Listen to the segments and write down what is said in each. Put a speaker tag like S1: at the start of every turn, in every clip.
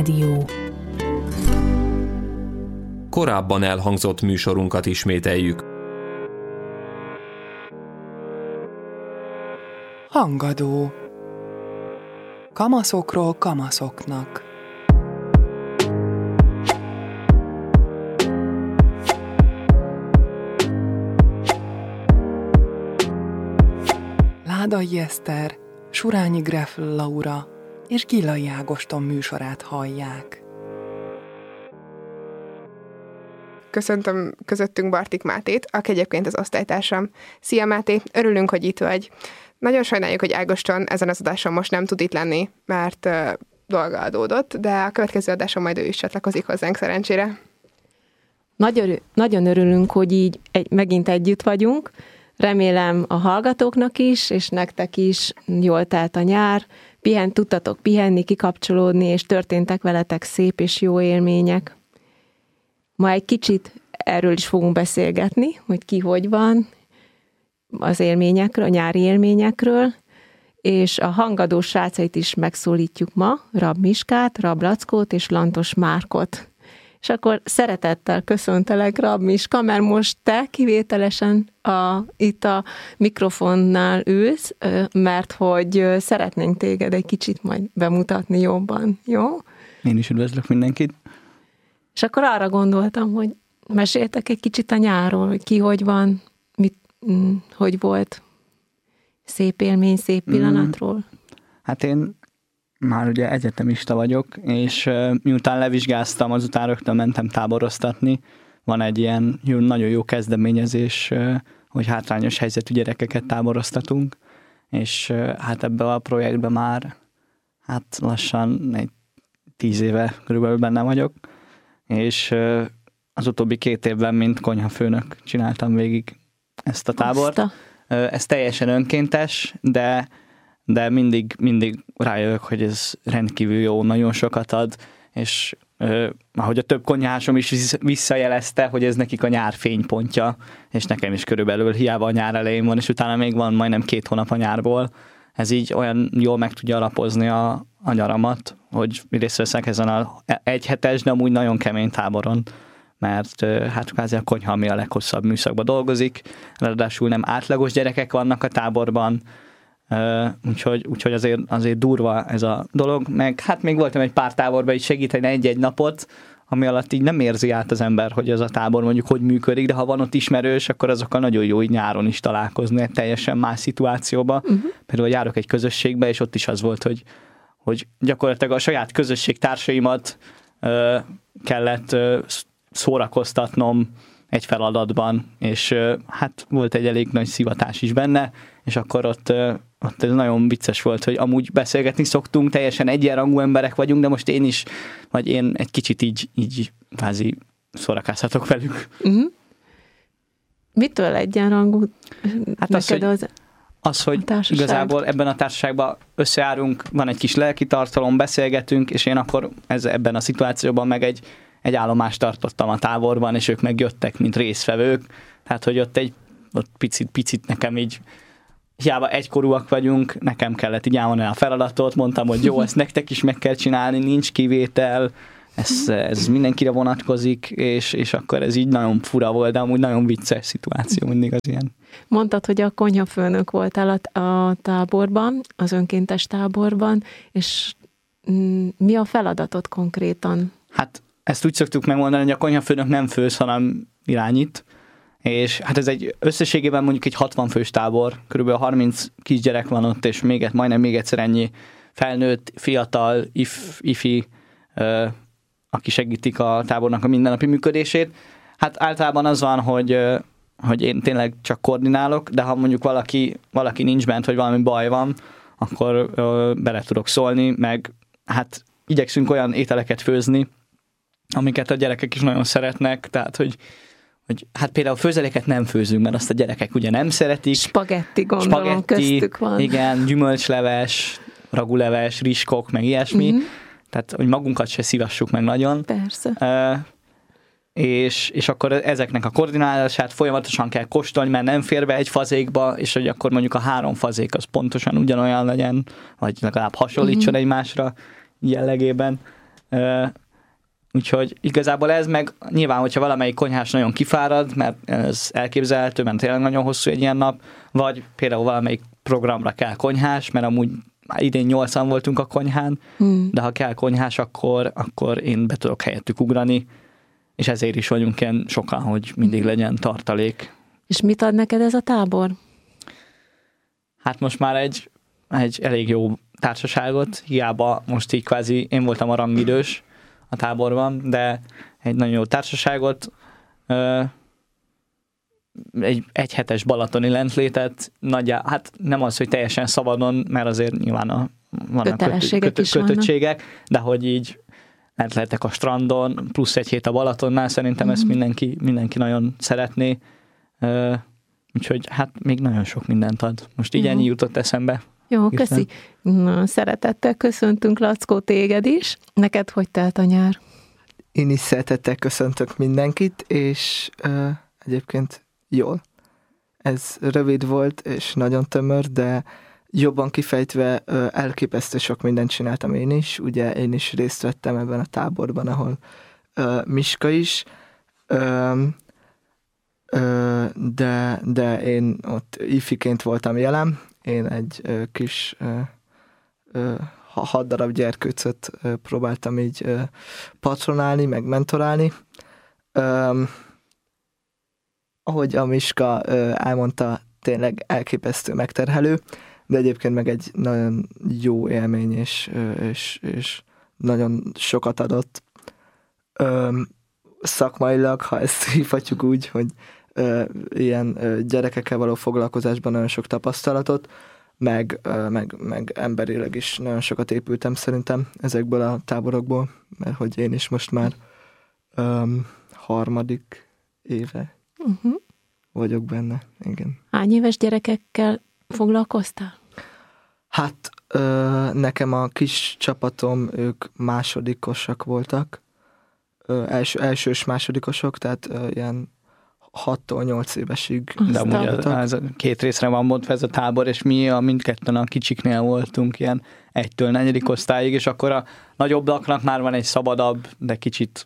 S1: Rádió.
S2: Korábban elhangzott műsorunkat ismételjük.
S3: Hangadó. Kamaszokról kamaszoknak. Ládai Eszter, Surányi Greffl Laura és Gillai Ágoston műsorát hallják.
S4: Köszöntöm közöttünk Bartik Mátét, aki egyébként az osztálytársam. Szia Máté, örülünk, hogy itt vagy. Nagyon sajnáljuk, hogy Ágoston ezen az adáson most nem tud itt lenni, mert dolga adódott, de a következő adáson majd ő is csatlakozik hozzánk szerencsére.
S5: Nagyon örülünk, hogy így megint együtt vagyunk. Remélem a hallgatóknak is, és nektek is jól telt a nyár. Tudtatok pihenni, kikapcsolódni, és történtek veletek szép és jó élmények. Ma egy kicsit erről is fogunk beszélgetni, hogy ki hogy van az élményekről, a nyári élményekről, és a Hangadó srácait is megszólítjuk ma, Rab Miskát, Rab Lackót és Lantos Márkot. És akkor szeretettel köszöntelek, Rab Miska, mert most te kivételesen itt a mikrofonnál ülsz, mert hogy szeretnénk téged egy kicsit majd bemutatni jobban, jó?
S6: Én is üdvözlök mindenkit.
S5: És akkor arra gondoltam, hogy meséltek egy kicsit a nyárról, hogy ki hogy van, hogy volt, szép élmény, szép pillanatról.
S6: Hát én már ugye egyetemista vagyok, és miután levizsgáztam, azután rögtön mentem táboroztatni. Van egy ilyen nagyon jó kezdeményezés, hogy hátrányos helyzetű gyerekeket táboroztatunk, és hát ebben a projektben már lassan 10 éve körülbelül benne vagyok, és az utóbbi 2 évben, mint konyhafőnök csináltam végig ezt a tábort. Ez teljesen önkéntes, de mindig rájövök, hogy ez rendkívül jó, nagyon sokat ad, és ahogy a több konyhásom is visszajelezte, hogy ez nekik a nyár fénypontja, és nekem is körülbelül hiába a nyár elején van, és utána még van majdnem 2 hónap a nyárból. Ez így olyan jól meg tudja alapozni a nyaramat, hogy részt veszek ezen a 1 hetes, de amúgy nagyon kemény táboron, mert hát kvázi a konyha, ami a leghosszabb műszakban dolgozik, ráadásul nem átlagos gyerekek vannak a táborban, úgyhogy azért durva ez a dolog, meg hát még voltam egy pár táborban így segíteni egy-egy napot, ami alatt így nem érzi át az ember, hogy ez a tábor mondjuk hogy működik, de ha van ott ismerős, akkor azokkal nagyon jó így nyáron is találkozni egy teljesen más szituációba. Például járok egy közösségbe, és ott is az volt, hogy gyakorlatilag a saját közösség társaimat kellett szórakoztatnom egy feladatban, és hát volt egy elég nagy szivatás is benne, és akkor ott ez nagyon vicces volt, hogy amúgy beszélgetni szoktunk, teljesen egyenrangú emberek vagyunk, de most én egy kicsit így kvázi szórakozhatok velük.
S5: Mitől egyenrangú?
S6: Hát az, hogy igazából ebben a társaságban összeállunk, van egy kis lelki tartalom, beszélgetünk, és én akkor ebben a szituációban meg egy állomást tartottam a táborban, és ők megjöttek, mint résztvevők. Tehát, hogy ott picit nekem így, hiába egykorúak vagyunk, nekem kellett így elmondani a feladatot, mondtam, hogy jó, ezt nektek is meg kell csinálni, nincs kivétel, ez mindenkire vonatkozik, és akkor ez így nagyon fura volt, de amúgy nagyon vicces szituáció mindig az ilyen.
S5: Mondtad, hogy a konyhafőnök voltál a táborban, az önkéntes táborban, és mi a feladatod konkrétan?
S6: Hát ezt úgy szoktuk megmondani, hogy a konyhafőnök nem főz, hanem irányít, és hát ez összességében mondjuk egy 60 fős tábor, körülbelül 30 kisgyerek van ott, és majdnem még egyszer ennyi felnőtt, fiatal, ifi, aki segítik a tábornak a mindennapi működését. Hát általában az van, hogy én tényleg csak koordinálok, de ha mondjuk valaki nincs bent, vagy valami baj van, akkor bele tudok szólni, meg hát igyekszünk olyan ételeket főzni, amiket a gyerekek is nagyon szeretnek, tehát hogy hát például főzeléket nem főzünk, mert azt a gyerekek ugye nem szeretik.
S5: Spagetti, gondolom, köztük van.
S6: Igen, gyümölcsleves, raguleves, rizskok, meg ilyesmi. Tehát, hogy magunkat se szívassuk meg nagyon.
S5: Persze.
S6: És akkor ezeknek a koordinálását folyamatosan kell kóstolni, mert nem fér be egy fazékba, és hogy akkor mondjuk a 3 fazék az pontosan ugyanolyan legyen, vagy legalább hasonlítson egymásra jellegében. Úgyhogy igazából ez meg nyilván, hogyha valamelyik konyhás nagyon kifárad, mert ez elképzelhető, mert tényleg nagyon hosszú egy ilyen nap, vagy például valamelyik programra kell konyhás, mert amúgy idén 8-an voltunk a konyhán, de ha kell konyhás, akkor én be tudok helyettük ugrani, és ezért is vagyunk ilyen sokan, hogy mindig legyen tartalék.
S5: És mit ad neked ez a tábor?
S6: Hát most már egy elég jó társaságot, hiába most így kvázi én voltam a rangidős a táborban, de egy nagyon jó társaságot, egy hetes balatoni lentlétet, hát nem az, hogy teljesen szabadon, mert azért nyilván vannak kötöttségek, de hogy így lent lehetek a strandon, plusz egy hét a Balatonnál, szerintem ezt mindenki nagyon szeretné, úgyhogy hát még nagyon sok mindent ad. Most így ennyi jutott eszembe.
S5: Jó, köszi. Na, szeretettel köszöntünk, Lackó, téged is. Neked hogy telt a nyár?
S1: Én is szeretettel köszöntök mindenkit, és egyébként jól. Ez rövid volt, és nagyon tömör, de jobban kifejtve elképesztő sok mindent csináltam én is. Ugye én is részt vettem ebben a táborban, ahol Miska is, de én ott ifiként voltam jelen. Én egy kis 6 darab gyerkőcöt próbáltam így patronálni, meg mentorálni. Ahogy a Miska elmondta, tényleg elképesztő megterhelő, de egyébként meg egy nagyon jó élmény, és nagyon sokat adott. Szakmailag, ha ezt hívhatjuk úgy, hogy ilyen gyerekekkel való foglalkozásban nagyon sok tapasztalatot, meg emberileg is nagyon sokat épültem szerintem ezekből a táborokból, mert hogy én is most már 3. éve vagyok benne, igen.
S5: Hány éves gyerekekkel foglalkoztál?
S1: Hát nekem a kis csapatom, ők másodikosak voltak, elsős másodikosok, tehát ilyen 6-tól 8 évesig.
S6: De amúgy ez 2 részre van mondva ez a tábor, és mi mindketten a kicsiknél voltunk ilyen 1-től 4. osztályig, és akkor a nagyobbaknak már van egy szabadabb, de kicsit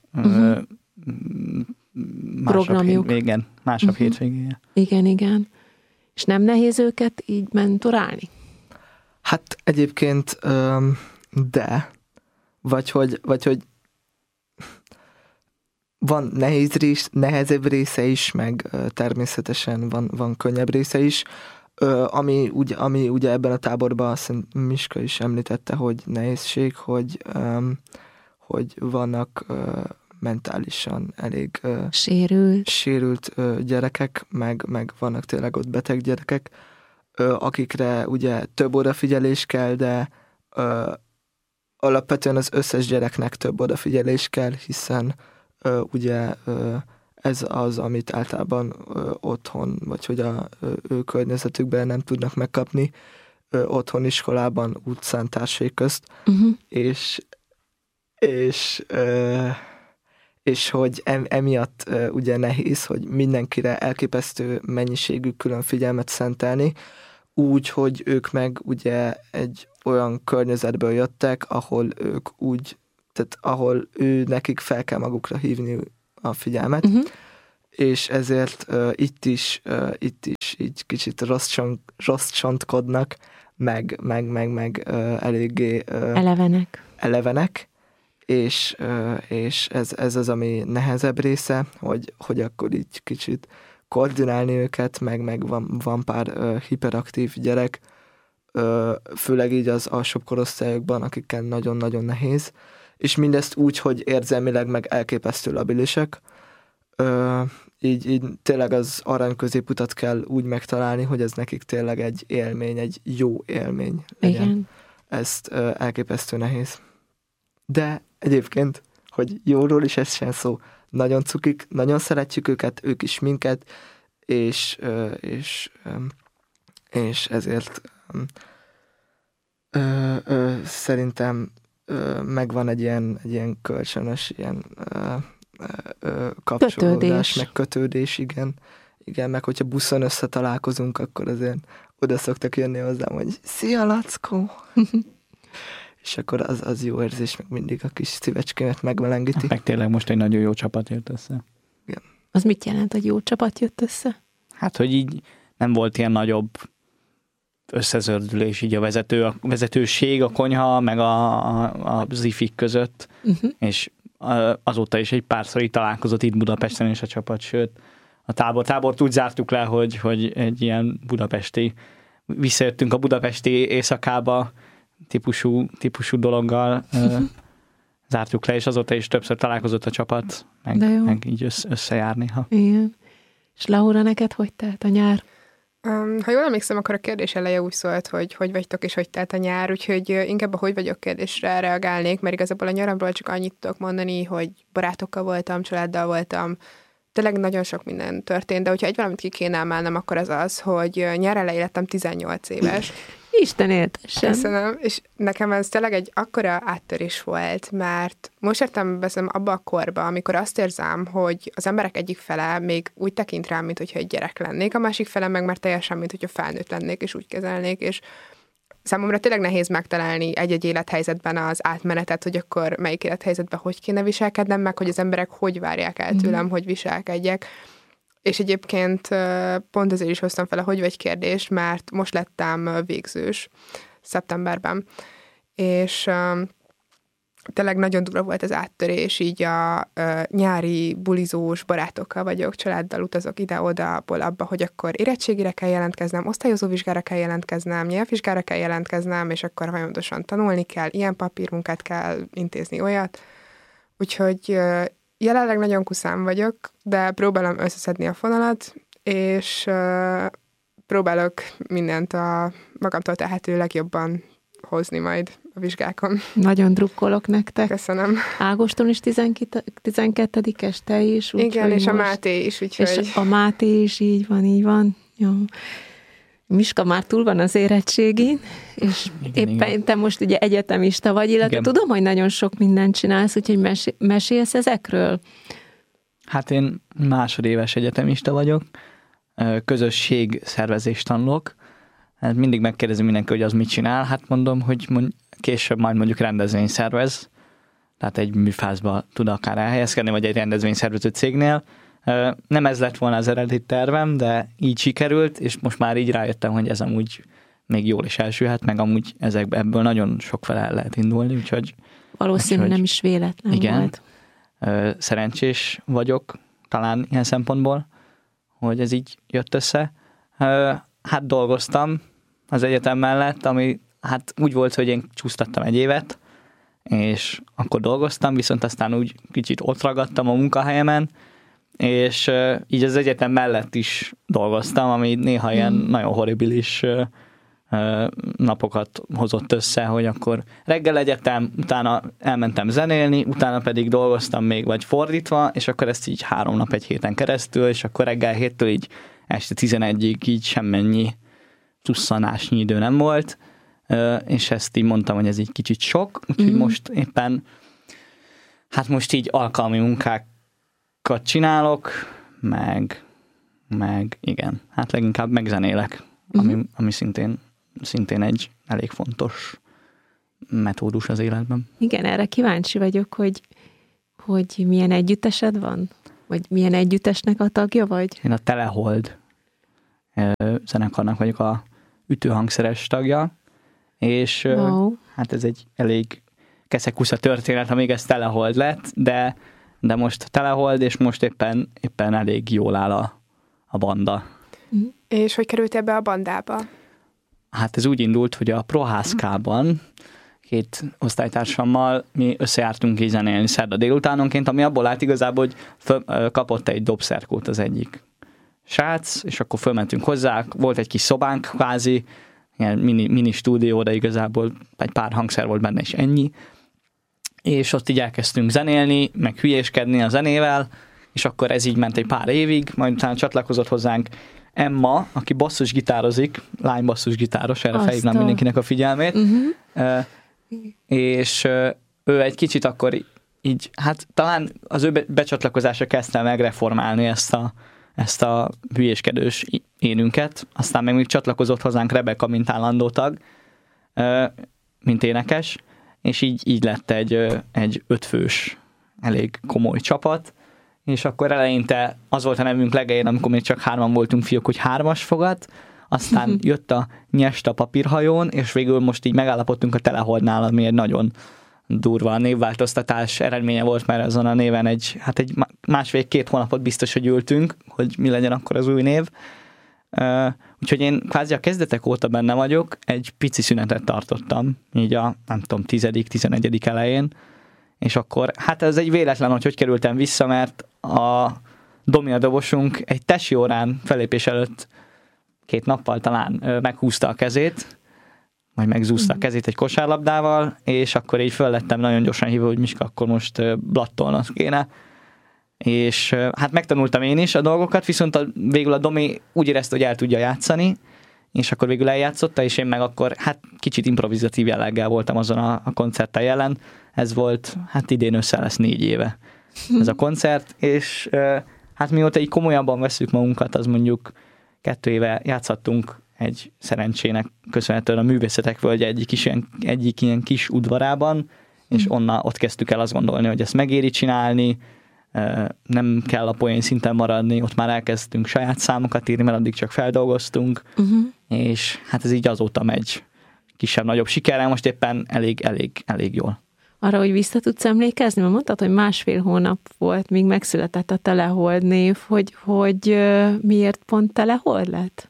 S6: másabb hétvégéje.
S5: Igen. És nem nehéz őket így mentorálni?
S1: Hát egyébként de, vagy hogy van nehezebb része is, meg természetesen van könnyebb része is. Ami ugye ebben a táborban azt Miska is említette, hogy nehézség, hogy vannak mentálisan elég sérült gyerekek, meg vannak tényleg ott beteg gyerekek, akikre ugye több odafigyelés kell, de alapvetően az összes gyereknek több odafigyelés kell, hiszen ugye ez az, amit általában otthon, vagy hogy a ő környezetükben nem tudnak megkapni, otthon, iskolában, utcán, társai közt, és hogy emiatt ugye nehéz, hogy mindenkire elképesztő mennyiségű külön figyelmet szentelni, úgy, hogy ők meg ugye egy olyan környezetből jöttek, ahol ők úgy, tehát ahol nekik fel kell magukra hívni a figyelmet, és ezért itt is így kicsit rossz csontkodnak, meg eléggé elevenek, és ez az, ami nehezebb része, hogy akkor így kicsit koordinálni őket, meg van pár hiperaktív gyerek, főleg így az alsóbb korosztályokban, akikkel nagyon-nagyon nehéz, és mindezt úgy, hogy érzelmileg meg elképesztő labilisek. Így tényleg az arany középutat kell úgy megtalálni, hogy ez nekik tényleg egy élmény, egy jó élmény legyen. Igen. Ezt elképesztő nehéz. De egyébként, hogy jóról is ez sem szó, nagyon cukik, nagyon szeretjük őket, ők is minket, és ezért szerintem megvan egy ilyen kölcsönös ilyen kapcsolódás, meg kötődés, igen, meg hogyha buszon összetalálkozunk, akkor azért oda szoktak jönni hozzám, hogy szia, Lackó! és akkor az jó érzés, meg mindig a kis szívecskémet megmelengíti.
S6: Meg tényleg most egy nagyon jó csapat jött össze.
S1: Igen.
S5: Az mit jelent, hogy jó csapat jött össze?
S6: Hát, hogy így nem volt ilyen nagyobb összezördülés így a vezetőség, a konyha, meg a zifik között, és azóta is egy párszor így találkozott itt Budapesten is a csapat, sőt, a tábort úgy zártuk le, hogy egy ilyen budapesti, visszajöttünk a budapesti éjszakába típusú dologgal zártuk le, és azóta is többször találkozott a csapat, meg így összejár néha.
S5: Igen. És Laura, neked hogy telt a nyár?
S4: Ha jól emlékszem, akkor a kérdés eleje úgy szólt, hogy vagytok és hogy telt a nyár, úgyhogy inkább a hogy vagyok kérdésre reagálnék, mert igazából a nyaramról csak annyit tudok mondani, hogy barátokkal voltam, családdal voltam, tényleg nagyon sok minden történt, de hogyha egy valamit ki kéne emelnem, akkor az, hogy nyár elején lettem 18 éves.
S5: Isten éltessen.
S4: Köszönöm, és nekem ez tényleg egy akkora áttörés volt, mert most értem beszélni abba a korba, amikor azt érzem, hogy az emberek egyik fele még úgy tekint rám, mint hogyha egy gyerek lennék, a másik fele meg már teljesen, mint hogyha felnőtt lennék, és úgy kezelnék, és számomra tényleg nehéz megtalálni egy-egy élethelyzetben az átmenetet, hogy akkor melyik élethelyzetben hogy kéne viselkednem, meg hogy az emberek hogy várják el tőlem, hogy viselkedjek. És egyébként pont ezért is hoztam fel a hogy vagy kérdést, mert most lettem végzős szeptemberben, és tényleg nagyon durva volt az áttörés, így a nyári bulizós barátokkal vagyok, családdal utazok ide-oda, abba, hogy akkor érettségire kell jelentkeznem, osztályozó vizsgára kell jelentkeznem, nyelvvizsgára kell jelentkeznem, és akkor folyamatosan tanulni kell, ilyen papírmunkát kell intézni, olyat. Úgyhogy jelenleg nagyon kuszán vagyok, de próbálom összeszedni a fonalat, és próbálok mindent a magamtól tehető legjobban hozni majd a vizsgákon.
S5: Nagyon drukkolok nektek.
S4: Köszönöm.
S5: Ágoston is 12-es, te is.
S4: Igen, és most... a Máté is. Úgyhogy...
S5: És a Máté is, így van. Jó. Miska már túl van az érettségén, és éppen te most ugye egyetemista vagy, illetve tudom, hogy nagyon sok mindent csinálsz, úgyhogy mesélsz ezekről?
S6: Hát én másodéves egyetemista vagyok, közösségszervezést tanulok. Hát mindig megkérdezi mindenki, hogy az mit csinál. Hát mondom, hogy később majd mondjuk rendezvény szervez, tehát egy műfázba tud akár elhelyezkedni, vagy egy rendezvényszervező cégnél. Nem ez lett volna az eredeti tervem, de így sikerült, és most már így rájöttem, hogy ez amúgy még jól is elsülhet, meg amúgy ebből nagyon sokfele el lehet indulni, úgyhogy...
S5: Valószínűleg nem is véletlen
S6: igen, volt. Szerencsés vagyok talán ilyen szempontból, hogy ez így jött össze. Hát dolgoztam az egyetem mellett, ami hát úgy volt, hogy én csúsztattam egy évet, és akkor dolgoztam, viszont aztán úgy kicsit ott ragadtam a munkahelyemen, és így az egyetem mellett is dolgoztam, ami néha ilyen nagyon horribilis napokat hozott össze, hogy akkor reggel egyetem, utána elmentem zenélni, utána pedig dolgoztam még, vagy fordítva, és akkor ezt így 3 nap egy héten keresztül, és akkor reggel 7-től így este 11-ig így semmennyi tusszanásnyi idő nem volt, és ezt így mondtam, hogy ez így kicsit sok, úgyhogy most éppen, hát most így alkalmi munkákat csinálok, meg igen, hát leginkább megzenélek, ami szintén egy elég fontos metódus az életben.
S5: Igen, erre kíváncsi vagyok, hogy milyen együttesed van? Vagy milyen együttesnek a tagja vagy?
S6: Én a Telehold zenekarnak vagyok a ütőhangszeres tagja, és hát ez egy elég keszekusza történet, amíg ez Telehold lett, de most Telehold, és most éppen elég jól áll a banda.
S4: És hogy kerültél be a bandába?
S6: Hát ez úgy indult, hogy a Prohászkában 2 osztálytársammal mi összejártunk így zenélni szerda délutánonként, ami abból állt igazából, hogy kapott egy dobszerkót az egyik srác, és akkor fölmentünk hozzá, volt egy kis szobánk kvázi, ilyen mini stúdió, de igazából egy pár hangszer volt benne, és ennyi. És ott így elkezdtünk zenélni, meg hülyéskedni a zenével, és akkor ez így ment egy pár évig, majd utána csatlakozott hozzánk Emma, aki basszusgitározik, lány basszusgitáros, erre felhívnám mindenkinek a figyelmét, és ő egy kicsit akkor így, hát talán az ő becsatlakozása kezdte megreformálni ezt a hülyéskedős énünket, aztán meg még csatlakozott hozzánk Rebecca, mint állandó tag, mint énekes, és így lett egy 5 fős, elég komoly csapat, és akkor eleinte az volt a nevünk legelején, amikor még csak 3 voltunk fiúk, hogy 3-as fogat, aztán jött a Nyesta papírhajón, és végül most így megállapodtunk a Teleholdnál, ami egy nagyon durva névváltoztatás eredménye volt, mert azon a néven egy 1,5-2 hónapot biztos, hogy ültünk, hogy mi legyen akkor az új név. Úgyhogy én kvázi a kezdetek óta benne vagyok, egy pici szünetet tartottam, így a, nem tudom, 10.-11. elején, és akkor, hát ez egy véletlen, hogy kerültem vissza, mert a Domi dobosunk egy tesi órán felépés előtt 2 nappal talán meghúzta a kezét, majd megzúzta a kezét egy kosárlabdával, és akkor így föllettem nagyon gyorsan hívva, hogy Miska, akkor most blattolnod kéne. És hát megtanultam én is a dolgokat, viszont végül a Domi úgy érezte, hogy el tudja játszani, és akkor végül eljátszotta, és én meg akkor hát kicsit improvizatív jelleggel voltam azon a koncerten jelen. Ez volt, hát idén össze lesz 4 éve ez a koncert, és hát mióta így komolyabban veszük magunkat, az mondjuk 2 éve játszhattunk egy szerencsének köszönhetően a Művészetek Völgye egyik ilyen kis udvarában, és ott kezdtük el azt gondolni, hogy ezt megéri csinálni, nem kell a poén szinten maradni, ott már elkezdtünk saját számokat írni, mert addig csak feldolgoztunk, és hát ez így azóta megy kisebb-nagyobb sikerrel, most éppen elég jól.
S5: Arra, hogy vissza tudsz emlékezni, mert mondtad, hogy 1,5 hónap volt, míg megszületett a Telehold név, hogy miért pont Telehold lett?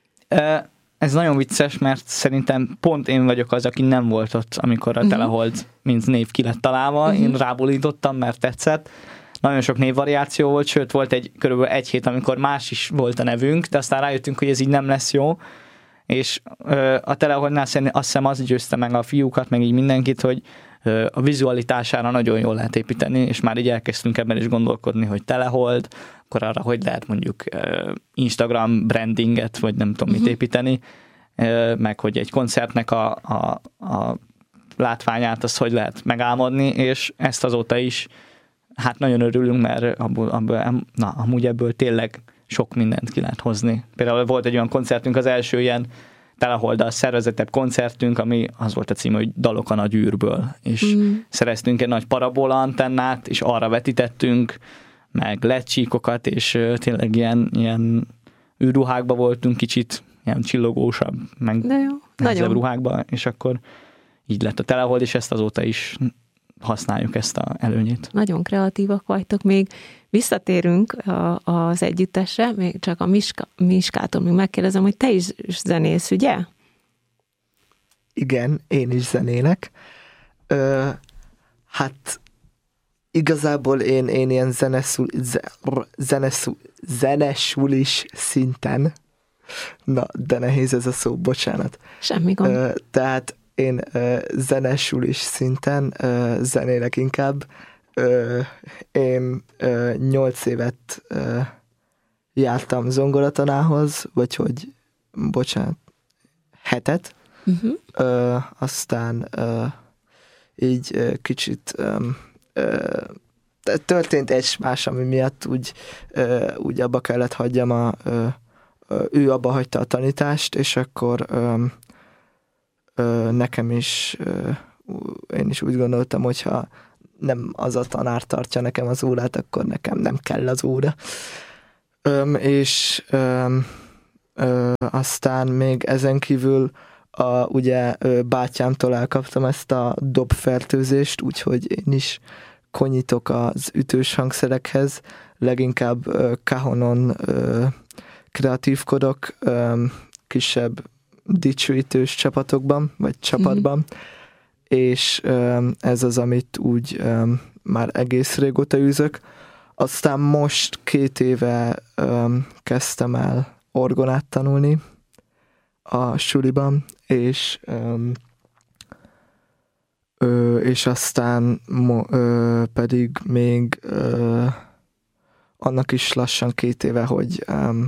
S6: Ez nagyon vicces, mert szerintem pont én vagyok az, aki nem volt ott, amikor a Telehold mint név ki lett találva. Én rábólintottam, mert tetszett. Nagyon sok névvariáció volt, sőt volt körülbelül 1 hét, amikor más is volt a nevünk, de aztán rájöttünk, hogy ez így nem lesz jó. És a Teleholdnál azt hiszem az győzte meg a fiúkat, meg így mindenkit, hogy a vizualitására nagyon jól lehet építeni, és már így elkezdtünk ebben is gondolkodni, hogy Telehold, akkor arra hogy lehet mondjuk Instagram brandinget, vagy nem tudom mit építeni, meg hogy egy koncertnek a látványát, azt hogy lehet megálmodni, és ezt azóta is hát nagyon örülünk, mert amúgy ebből tényleg sok mindent ki lehet hozni. Például volt egy olyan koncertünk, az első ilyen Teleholddal szervezettebb koncertünk, ami az volt a cím, hogy Dalok a nagy űrből, és szereztünk egy nagy parabola antennát, és arra vetítettünk, meg LED-csíkokat, és tényleg ilyen űrruhákba voltunk, kicsit ilyen csillogósabb, meg nehezebb ruhákba, és akkor így lett a Telehold, és ezt azóta is használjuk, ezt a előnyét.
S5: Nagyon kreatívak vagytok. Még visszatérünk az együttesre, még csak a Miskától még megkérdezem, hogy te is zenész, ugye?
S1: Igen, én is zenélek. Hát igazából én ilyen zenesulis szinten, de nehéz ez a szó, bocsánat.
S5: Semmi gond.
S1: Tehát én zenesulis szinten zenélek inkább. Én 8 évet jártam zongoratanához, vagy hogy, bocsánat, 7. Aztán így kicsit történt egy-más, ami miatt úgy abba kellett hagyjam, ő abba hagyta a tanítást, és akkor nekem is, én is úgy gondoltam, hogyha nem az a tanár tartja nekem az órát, akkor nekem nem kell az óra. És aztán még ezen kívül ugye bátyámtól elkaptam ezt a dobfertőzést, úgyhogy én is konyítok az ütős hangszerekhez, leginkább cajonon kreatívkodok, kisebb dicsőítős csapatokban, vagy csapatban, és ez az, amit úgy már egész régóta űzök. Aztán most 2 éve kezdtem el orgonát tanulni a suliban, és aztán pedig még annak is lassan 2 éve, hogy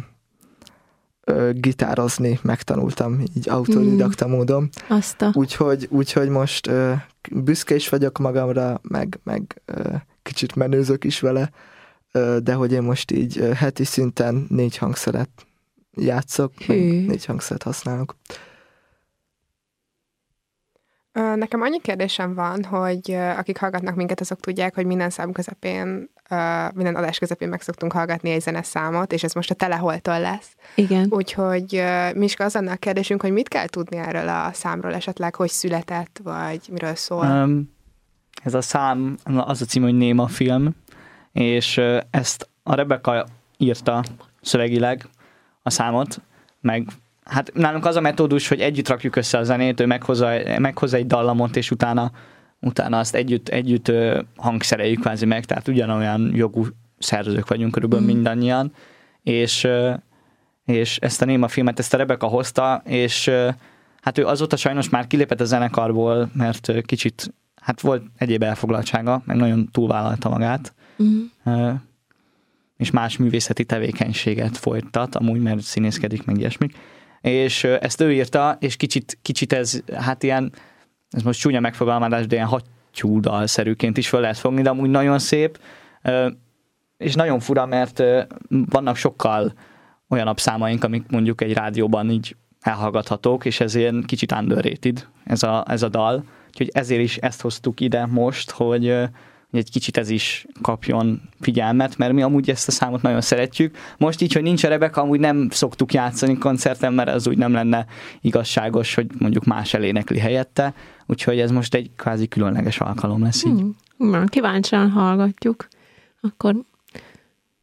S1: gitározni megtanultam, így autodidakta módon. Úgyhogy most büszke is vagyok magamra, meg kicsit menőzök is vele, de hogy én most így heti szinten 4 hangszeret játszok, meg 4 hangszert használok.
S4: Nekem annyi kérdésem van, hogy akik hallgatnak minket, azok tudják, hogy minden szám közepén, minden adás közepén meg szoktunk hallgatni egy zeneszámot, és ez most a Teleholtól lesz.
S5: Igen.
S4: Úgyhogy Miska, az lenne a kérdésünk, hogy mit kell tudni erről a számról esetleg, hogy született, vagy miről szól?
S6: Ez a szám, az a cím, hogy Néma film, és ezt a Rebecca írta szövegileg a számot, meg hát nálunk az a metódus, hogy együtt rakjuk össze a zenét, ő meghozza egy dallamot, és utána azt együtt hangszereljük kvázi meg, tehát ugyanolyan jogú szerzők vagyunk körülbelül mindannyian, és ezt a Néma filmet, ezt a Rebecca hozta, és hát ő azóta sajnos már kilépett a zenekarból, mert kicsit, hát volt egyéb elfoglaltsága, meg nagyon túlvállalta magát, és más művészeti tevékenységet folytat, amúgy, mert színészkedik, meg ilyesmik. És ezt ő írta, és kicsit ez, hát ilyen, ez most csúnya megfogalmazás, de ilyen hattyúdalszerűként is fel lehet fogni, de amúgy nagyon szép, és nagyon fura, mert vannak sokkal olyanabb számaink, amik mondjuk egy rádióban így elhallgathatók, és ezért kicsit underrated ez a dal, úgyhogy ezért is ezt hoztuk ide most, hogy egy kicsit ez is kapjon figyelmet, mert mi amúgy ezt a számot nagyon szeretjük. Most így, hogy nincs a Rebecca, amúgy nem szoktuk játszani koncerten, mert az úgy nem lenne igazságos, hogy mondjuk más elénekli helyette, úgyhogy ez most egy kvázi különleges alkalom lesz így.
S5: Kíváncsian hallgatjuk. Akkor